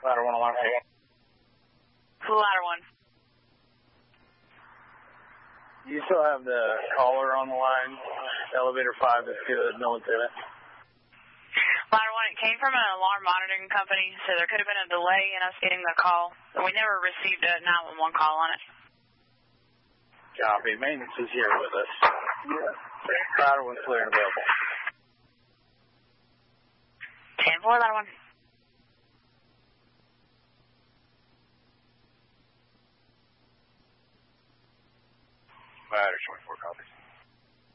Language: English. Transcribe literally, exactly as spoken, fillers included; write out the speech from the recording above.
Ladder one alarm. Ladder one. You still have the caller on the line. Elevator five is good. No one's in it. Ladder one, it came from an alarm monitoring company, so there could have been a delay in us getting the call. We never received a nine one one call on it. Copy. Maintenance is here with us. Yeah. Ladder one clear and available. ten four, Ladder one. Ladder twenty-four, copy.